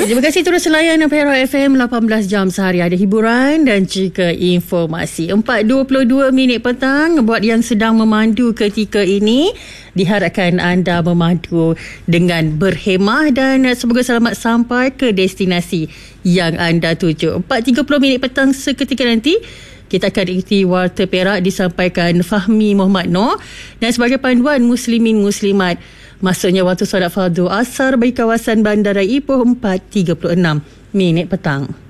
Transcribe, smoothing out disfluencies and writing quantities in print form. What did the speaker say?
Terima kasih terus layan Perak FM 18 jam sehari. Ada hiburan dan juga informasi. 4:22 petang. Buat yang sedang memandu ketika ini, diharapkan anda memandu dengan berhemah dan semoga selamat sampai ke destinasi yang anda tuju. 4:30 petang seketika nanti kita akan ikuti Warta Perak disampaikan Fahmi Muhammad Noor dan sebagai panduan muslimin muslimat masuknya waktu solat fardu asar bagi kawasan Bandara Ipoh 4:36 petang.